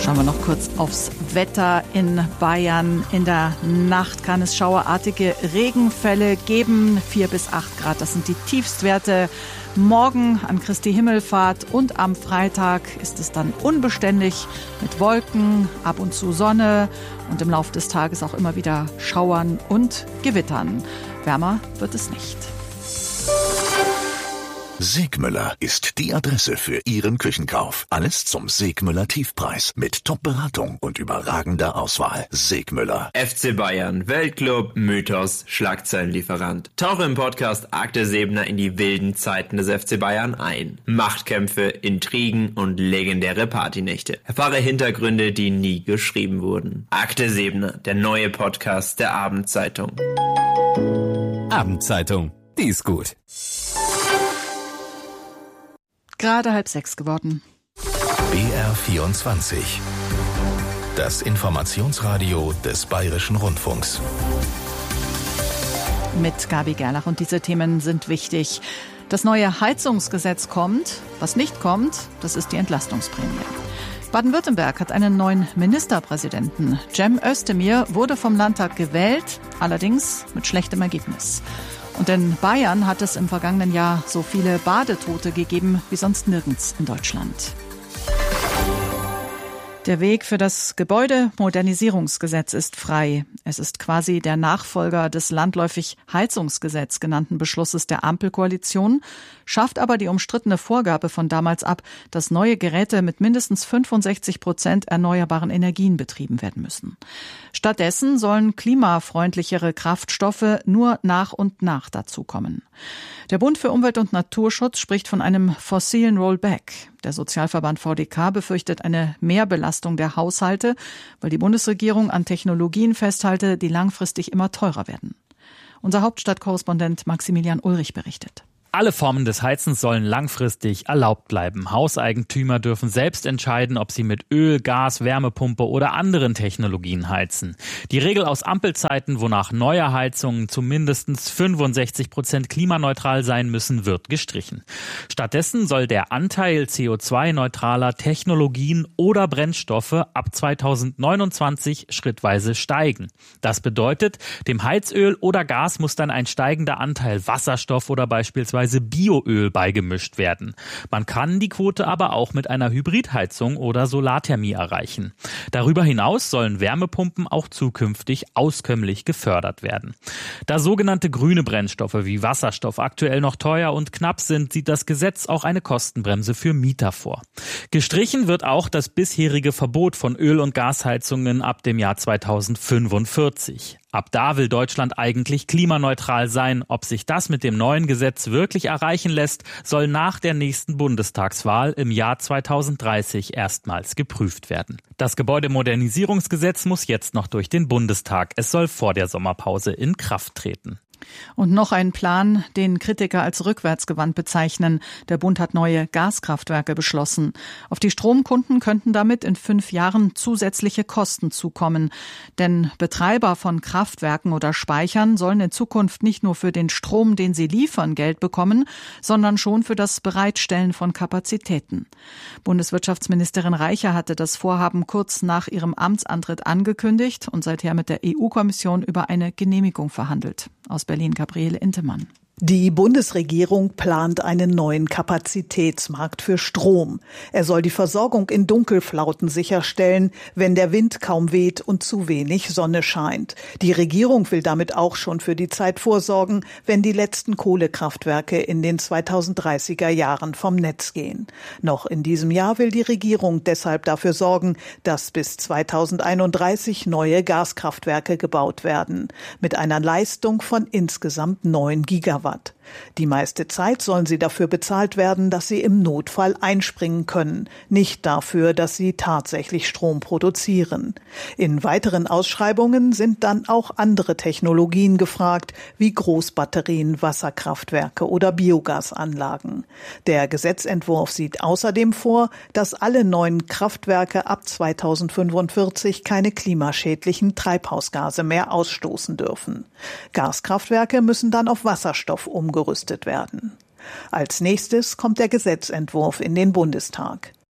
Schauen wir noch kurz aufs Wetter in Bayern. In der Nacht kann es schauerartige Regenfälle geben. 4 bis 8 Grad, das sind die Tiefstwerte. Morgen an Christi Himmelfahrt und am Freitag ist es dann unbeständig mit Wolken, ab und zu Sonne und im Laufe des Tages auch immer wieder Schauern und Gewittern. Wärmer wird es nicht. Segmüller ist die Adresse für Ihren Küchenkauf. Alles zum Segmüller Tiefpreis mit Top-Beratung und überragender Auswahl. Segmüller. FC Bayern, Weltclub, Mythos, Schlagzeilenlieferant. Tauche im Podcast Akte Seebner in die wilden Zeiten des FC Bayern ein. Machtkämpfe, Intrigen und legendäre Partynächte. Erfahre Hintergründe, die nie geschrieben wurden. Akte Seebner, der neue Podcast der Abendzeitung. Abendzeitung, die ist gut. Gerade 5:30 geworden. BR24. Das Informationsradio des Bayerischen Rundfunks. Mit Gabi Gerlach, und diese Themen sind wichtig. Das neue Heizungsgesetz kommt. Was nicht kommt, das ist die Entlastungsprämie. Baden-Württemberg hat einen neuen Ministerpräsidenten. Cem Özdemir wurde vom Landtag gewählt, allerdings mit schlechtem Ergebnis. Und in Bayern hat es im vergangenen Jahr so viele Badetote gegeben wie sonst nirgends in Deutschland. Der Weg für das Gebäudemodernisierungsgesetz ist frei. Es ist quasi der Nachfolger des landläufig Heizungsgesetz genannten Beschlusses der Ampelkoalition, schafft aber die umstrittene Vorgabe von damals ab, dass neue Geräte mit mindestens 65% erneuerbaren Energien betrieben werden müssen. Stattdessen sollen klimafreundlichere Kraftstoffe nur nach und nach dazukommen. Der Bund für Umwelt und Naturschutz spricht von einem fossilen Rollback. Der Sozialverband VDK befürchtet eine Mehrbelastung der Haushalte, weil die Bundesregierung an Technologien festhalte, die langfristig immer teurer werden. Unser Hauptstadtkorrespondent Maximilian Ulrich berichtet. Alle Formen des Heizens sollen langfristig erlaubt bleiben. Hauseigentümer dürfen selbst entscheiden, ob sie mit Öl, Gas, Wärmepumpe oder anderen Technologien heizen. Die Regel aus Ampelzeiten, wonach neue Heizungen zu mindestens 65% klimaneutral sein müssen, wird gestrichen. Stattdessen soll der Anteil CO2-neutraler Technologien oder Brennstoffe ab 2029 schrittweise steigen. Das bedeutet, dem Heizöl oder Gas muss dann ein steigender Anteil Wasserstoff oder beispielsweise Bioöl beigemischt werden. Man kann die Quote aber auch mit einer Hybridheizung oder Solarthermie erreichen. Darüber hinaus sollen Wärmepumpen auch zukünftig auskömmlich gefördert werden. Da sogenannte grüne Brennstoffe wie Wasserstoff aktuell noch teuer und knapp sind, sieht das Gesetz auch eine Kostenbremse für Mieter vor. Gestrichen wird auch das bisherige Verbot von Öl- und Gasheizungen ab dem Jahr 2045. Ab da will Deutschland eigentlich klimaneutral sein. Ob sich das mit dem neuen Gesetz wirklich erreichen lässt, soll nach der nächsten Bundestagswahl im Jahr 2030 erstmals geprüft werden. Das Gebäudemodernisierungsgesetz muss jetzt noch durch den Bundestag. Es soll vor der Sommerpause in Kraft treten. Und noch ein Plan, den Kritiker als rückwärtsgewandt bezeichnen. Der Bund hat neue Gaskraftwerke beschlossen. Auf die Stromkunden könnten damit in 5 Jahren zusätzliche Kosten zukommen. Denn Betreiber von Kraftwerken oder Speichern sollen in Zukunft nicht nur für den Strom, den sie liefern, Geld bekommen, sondern schon für das Bereitstellen von Kapazitäten. Bundeswirtschaftsministerin Reicher hatte das Vorhaben kurz nach ihrem Amtsantritt angekündigt und seither mit der EU-Kommission über eine Genehmigung verhandelt. Aus Berlin Gabriele Intemann. Die Bundesregierung plant einen neuen Kapazitätsmarkt für Strom. Er soll die Versorgung in Dunkelflauten sicherstellen, wenn der Wind kaum weht und zu wenig Sonne scheint. Die Regierung will damit auch schon für die Zeit vorsorgen, wenn die letzten Kohlekraftwerke in den 2030er Jahren vom Netz gehen. Noch in diesem Jahr will die Regierung deshalb dafür sorgen, dass bis 2031 neue Gaskraftwerke gebaut werden, mit einer Leistung von insgesamt 9 Gigawatt. Die meiste Zeit sollen sie dafür bezahlt werden, dass sie im Notfall einspringen können, nicht dafür, dass sie tatsächlich Strom produzieren. In weiteren Ausschreibungen sind dann auch andere Technologien gefragt, wie Großbatterien, Wasserkraftwerke oder Biogasanlagen. Der Gesetzentwurf sieht außerdem vor, dass alle neuen Kraftwerke ab 2045 keine klimaschädlichen Treibhausgase mehr ausstoßen dürfen. Gaskraftwerke müssen dann auf Wasserstoff umgerüstet werden. Als nächstes kommt der Gesetzentwurf in den Bundestag.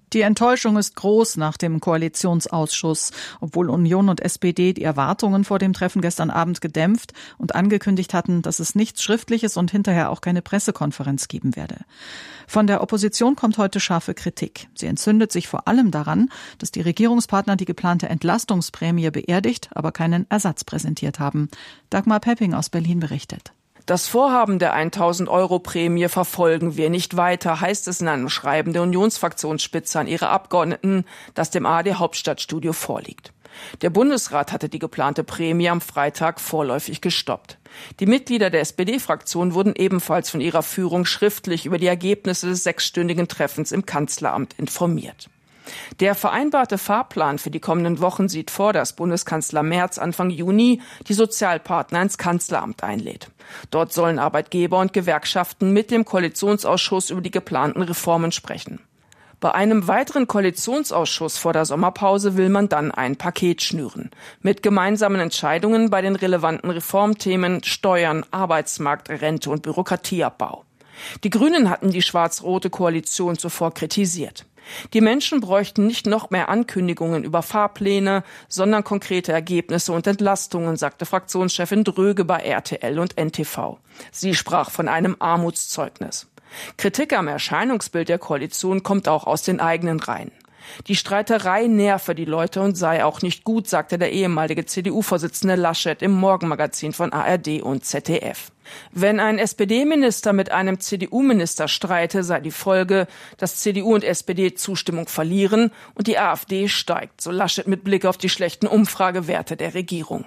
Die Enttäuschung ist groß nach dem Koalitionsausschuss, obwohl Union und SPD die Erwartungen vor dem Treffen gestern Abend gedämpft und angekündigt hatten, dass es nichts Schriftliches und hinterher auch keine Pressekonferenz geben werde. Von der Opposition kommt heute scharfe Kritik. Sie entzündet sich vor allem daran, dass die Regierungspartner die geplante Entlastungsprämie beerdigt, aber keinen Ersatz präsentiert haben. Dagmar Pepping aus Berlin berichtet. Das Vorhaben der 1.000-Euro-Prämie verfolgen wir nicht weiter, heißt es in einem Schreiben der Unionsfraktionsspitze an ihre Abgeordneten, das dem ARD-Hauptstadtstudio vorliegt. Der Bundesrat hatte die geplante Prämie am Freitag vorläufig gestoppt. Die Mitglieder der SPD-Fraktion wurden ebenfalls von ihrer Führung schriftlich über die Ergebnisse des 6-stündigen Treffens im Kanzleramt informiert. Der vereinbarte Fahrplan für die kommenden Wochen sieht vor, dass Bundeskanzler Merz Anfang Juni die Sozialpartner ins Kanzleramt einlädt. Dort sollen Arbeitgeber und Gewerkschaften mit dem Koalitionsausschuss über die geplanten Reformen sprechen. Bei einem weiteren Koalitionsausschuss vor der Sommerpause will man dann ein Paket schnüren. Mit gemeinsamen Entscheidungen bei den relevanten Reformthemen Steuern, Arbeitsmarkt, Rente und Bürokratieabbau. Die Grünen hatten die schwarz-rote Koalition zuvor kritisiert. Die Menschen bräuchten nicht noch mehr Ankündigungen über Fahrpläne, sondern konkrete Ergebnisse und Entlastungen, sagte Fraktionschefin Dröge bei RTL und NTV. Sie sprach von einem Armutszeugnis. Kritik am Erscheinungsbild der Koalition kommt auch aus den eigenen Reihen. Die Streiterei nerve die Leute und sei auch nicht gut, sagte der ehemalige CDU-Vorsitzende Laschet im Morgenmagazin von ARD und ZDF. Wenn ein SPD-Minister mit einem CDU-Minister streite, sei die Folge, dass CDU und SPD Zustimmung verlieren und die AfD steigt, so Laschet mit Blick auf die schlechten Umfragewerte der Regierung.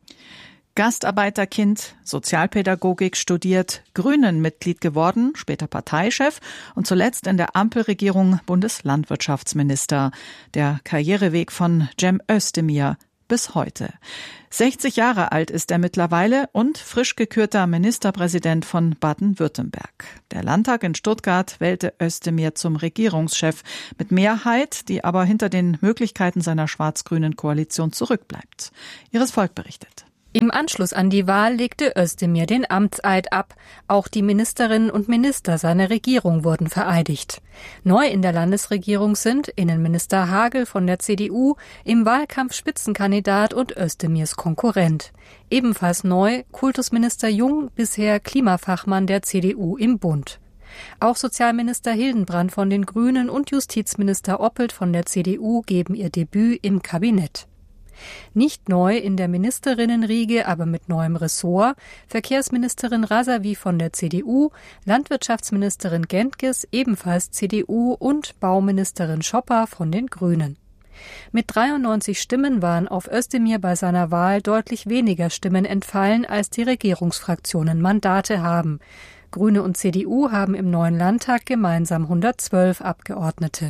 Gastarbeiterkind, Sozialpädagogik studiert, Grünen-Mitglied geworden, später Parteichef und zuletzt in der Ampelregierung Bundeslandwirtschaftsminister. Der Karriereweg von Cem Özdemir bis heute. 60 Jahre alt ist er mittlerweile und frisch gekürter Ministerpräsident von Baden-Württemberg. Der Landtag in Stuttgart wählte Özdemir zum Regierungschef mit Mehrheit, die aber hinter den Möglichkeiten seiner schwarz-grünen Koalition zurückbleibt. Iris Volk berichtet. Im Anschluss an die Wahl legte Özdemir den Amtseid ab. Auch die Ministerinnen und Minister seiner Regierung wurden vereidigt. Neu in der Landesregierung sind Innenminister Hagel von der CDU, im Wahlkampf Spitzenkandidat und Özdemirs Konkurrent. Ebenfalls neu Kultusminister Jung, bisher Klimafachmann der CDU im Bund. Auch Sozialminister Hildenbrand von den Grünen und Justizminister Oppelt von der CDU geben ihr Debüt im Kabinett. Nicht neu in der Ministerinnenriege, aber mit neuem Ressort, Verkehrsministerin Rasavi von der CDU, Landwirtschaftsministerin Gentges, ebenfalls CDU und Bauministerin Schopper von den Grünen. Mit 93 Stimmen waren auf Özdemir bei seiner Wahl deutlich weniger Stimmen entfallen, als die Regierungsfraktionen Mandate haben. Grüne und CDU haben im neuen Landtag gemeinsam 112 Abgeordnete.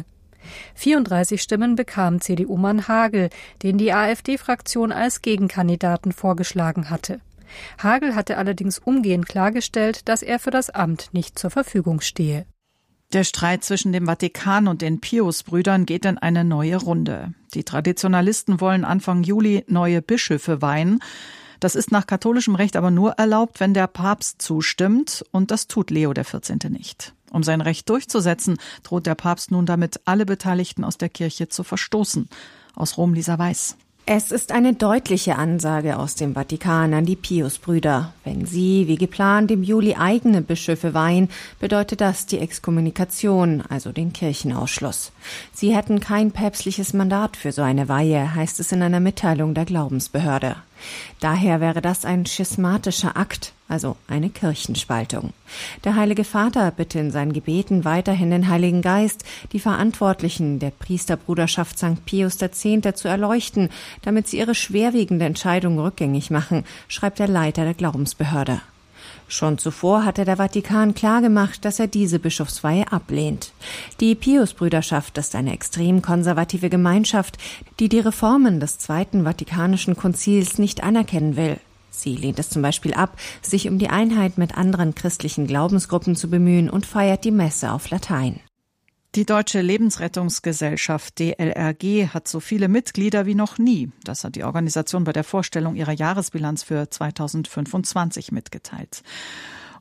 34 Stimmen bekam CDU-Mann Hagel, den die AfD-Fraktion als Gegenkandidaten vorgeschlagen hatte. Hagel hatte allerdings umgehend klargestellt, dass er für das Amt nicht zur Verfügung stehe. Der Streit zwischen dem Vatikan und den Pius-Brüdern geht in eine neue Runde. Die Traditionalisten wollen Anfang Juli neue Bischöfe weihen. Das ist nach katholischem Recht aber nur erlaubt, wenn der Papst zustimmt, und das tut Leo XIV. Nicht. Um sein Recht durchzusetzen, droht der Papst nun damit, alle Beteiligten aus der Kirche zu verstoßen. Aus Rom Lisa Weiß. Es ist eine deutliche Ansage aus dem Vatikan an die Pius-Brüder. Wenn sie, wie geplant, im Juli eigene Bischöfe weihen, bedeutet das die Exkommunikation, also den Kirchenausschluss. Sie hätten kein päpstliches Mandat für so eine Weihe, heißt es in einer Mitteilung der Glaubensbehörde. Daher wäre das ein schismatischer Akt, also eine Kirchenspaltung. Der Heilige Vater bitte in seinen Gebeten weiterhin den Heiligen Geist, die Verantwortlichen der Priesterbruderschaft St. Pius X. zu erleuchten, damit sie ihre schwerwiegende Entscheidung rückgängig machen, schreibt der Leiter der Glaubensbehörde. Schon zuvor hatte der Vatikan klargemacht, dass er diese Bischofsweihe ablehnt. Die Pius-Brüderschaft ist eine extrem konservative Gemeinschaft, die die Reformen des Zweiten Vatikanischen Konzils nicht anerkennen will. Sie lehnt es zum Beispiel ab, sich um die Einheit mit anderen christlichen Glaubensgruppen zu bemühen und feiert die Messe auf Latein. Die Deutsche Lebensrettungsgesellschaft DLRG hat so viele Mitglieder wie noch nie. Das hat die Organisation bei der Vorstellung ihrer Jahresbilanz für 2025 mitgeteilt.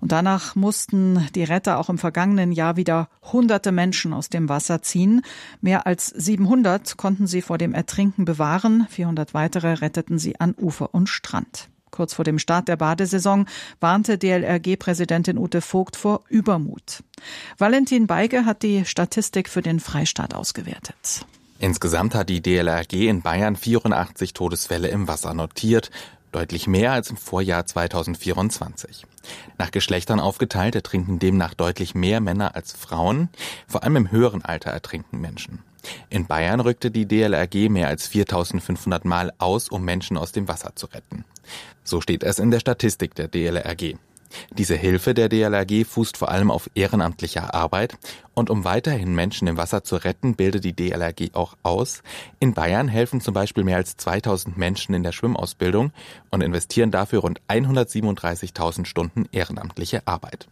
Und danach mussten die Retter auch im vergangenen Jahr wieder hunderte Menschen aus dem Wasser ziehen. Mehr als 700 konnten sie vor dem Ertrinken bewahren. 400 weitere retteten sie an Ufer und Strand. Kurz vor dem Start der Badesaison warnte DLRG-Präsidentin Ute Vogt vor Übermut. Valentin Beige hat die Statistik für den Freistaat ausgewertet. Insgesamt hat die DLRG in Bayern 84 Todesfälle im Wasser notiert, deutlich mehr als im Vorjahr 2024. Nach Geschlechtern aufgeteilt ertrinken demnach deutlich mehr Männer als Frauen, vor allem im höheren Alter ertrinken Menschen. In Bayern rückte die DLRG mehr als 4.500 Mal aus, um Menschen aus dem Wasser zu retten. So steht es in der Statistik der DLRG. Diese Hilfe der DLRG fußt vor allem auf ehrenamtlicher Arbeit und um weiterhin Menschen im Wasser zu retten, bildet die DLRG auch aus. In Bayern helfen zum Beispiel mehr als 2.000 Menschen in der Schwimmausbildung und investieren dafür rund 137.000 Stunden ehrenamtliche Arbeit.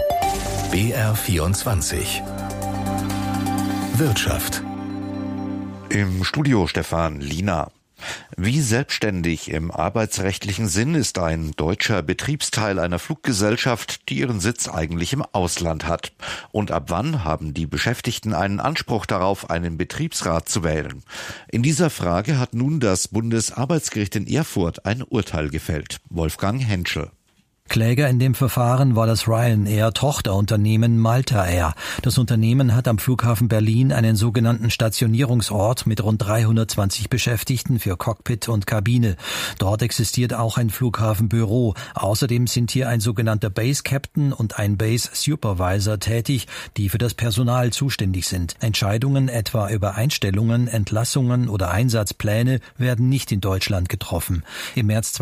BR24 Wirtschaft. Im Studio Stefan Liener. Wie selbstständig im arbeitsrechtlichen Sinn ist ein deutscher Betriebsteil einer Fluggesellschaft, die ihren Sitz eigentlich im Ausland hat? Und ab wann haben die Beschäftigten einen Anspruch darauf, einen Betriebsrat zu wählen? In dieser Frage hat nun das Bundesarbeitsgericht in Erfurt ein Urteil gefällt. Wolfgang Henschel. Kläger in dem Verfahren war das Ryanair-Tochterunternehmen Malta Air. Das Unternehmen hat am Flughafen Berlin einen sogenannten Stationierungsort mit rund 320 Beschäftigten für Cockpit und Kabine. Dort existiert auch ein Flughafenbüro. Außerdem sind hier ein sogenannter Base Captain und ein Base Supervisor tätig, die für das Personal zuständig sind. Entscheidungen etwa über Einstellungen, Entlassungen oder Einsatzpläne werden nicht in Deutschland getroffen. Im März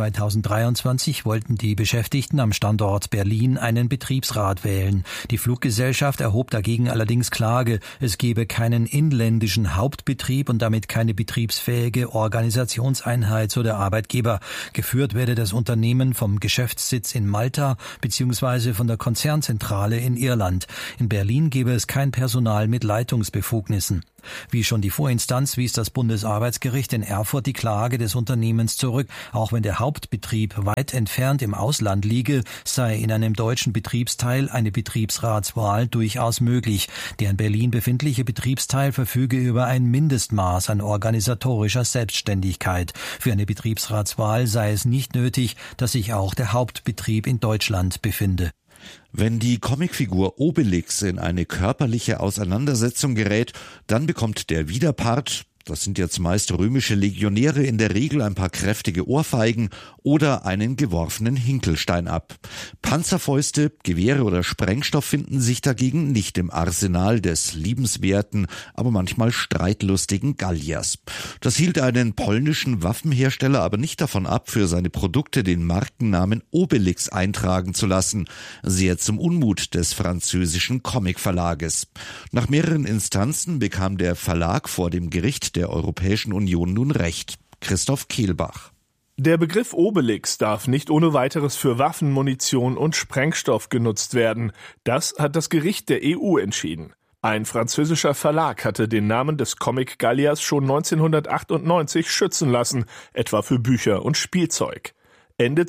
2023 wollten die Beschäftigten am Standort Berlin einen Betriebsrat wählen. Die Fluggesellschaft erhob dagegen allerdings Klage. Es gebe keinen inländischen Hauptbetrieb und damit keine betriebsfähige Organisationseinheit, so der Arbeitgeber. Geführt werde das Unternehmen vom Geschäftssitz in Malta bzw. von der Konzernzentrale in Irland. In Berlin gebe es kein Personal mit Leitungsbefugnissen. Wie schon die Vorinstanz wies das Bundesarbeitsgericht in Erfurt die Klage des Unternehmens zurück. Auch wenn der Hauptbetrieb weit entfernt im Ausland liege, sei in einem deutschen Betriebsteil eine Betriebsratswahl durchaus möglich. Der in Berlin befindliche Betriebsteil verfüge über ein Mindestmaß an organisatorischer Selbstständigkeit. Für eine Betriebsratswahl sei es nicht nötig, dass sich auch der Hauptbetrieb in Deutschland befinde. Wenn die Comicfigur Obelix in eine körperliche Auseinandersetzung gerät, dann bekommt der Widerpart, das sind jetzt meist römische Legionäre, in der Regel ein paar kräftige Ohrfeigen oder einen geworfenen Hinkelstein ab. Panzerfäuste, Gewehre oder Sprengstoff finden sich dagegen nicht im Arsenal des liebenswerten, aber manchmal streitlustigen Galliers. Das hielt einen polnischen Waffenhersteller aber nicht davon ab, für seine Produkte den Markennamen Obelix eintragen zu lassen, sehr zum Unmut des französischen Comicverlages. Nach mehreren Instanzen bekam der Verlag vor dem Gericht der Europäischen Union nun Recht. Christoph Kehlbach. Der Begriff Obelix darf nicht ohne weiteres für Waffen, Munition und Sprengstoff genutzt werden. Das hat das Gericht der EU entschieden. Ein französischer Verlag hatte den Namen des Comic Galliers schon 1998 schützen lassen, etwa für Bücher und Spielzeug. Ende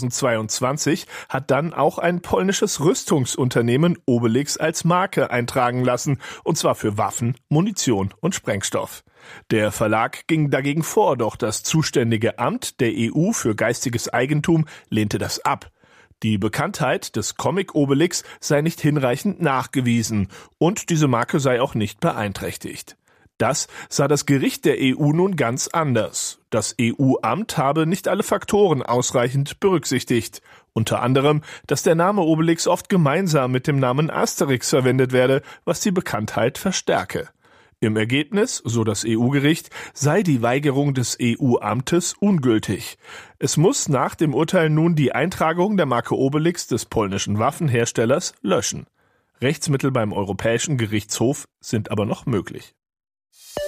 2022 hat dann auch ein polnisches Rüstungsunternehmen Obelix als Marke eintragen lassen, und zwar für Waffen, Munition und Sprengstoff. Der Verlag ging dagegen vor, doch das zuständige Amt der EU für geistiges Eigentum lehnte das ab. Die Bekanntheit des Comic Obelix sei nicht hinreichend nachgewiesen und diese Marke sei auch nicht beeinträchtigt. Das sah das Gericht der EU nun ganz anders. Das EU-Amt habe nicht alle Faktoren ausreichend berücksichtigt. Unter anderem, dass der Name Obelix oft gemeinsam mit dem Namen Asterix verwendet werde, was die Bekanntheit verstärke. Im Ergebnis, so das EU-Gericht, sei die Weigerung des EU-Amtes ungültig. Es muss nach dem Urteil nun die Eintragung der Marke Obelix des polnischen Waffenherstellers löschen. Rechtsmittel beim Europäischen Gerichtshof sind aber noch möglich.